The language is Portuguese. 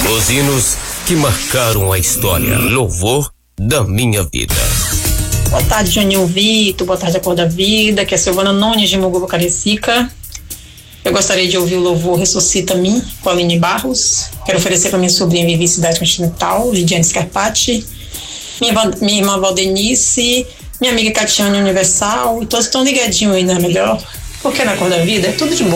Os hinos que marcaram a história. Louvor da minha vida. Boa tarde, Juninho Vitor. Boa tarde, Acorda Vida. Aqui é a Silvana Nunes de Muguba, Caricica. Eu gostaria de ouvir o louvor Ressuscita-me, com a Aline Barros. Quero oferecer para minha sobrinha Vivi Cidade Continental, Lidiane Scarpati, minha irmã Valdenice, minha amiga Catiane Universal, e todos estão ligadinhos aí, não é melhor? Porque na Acorda Vida é tudo de bom.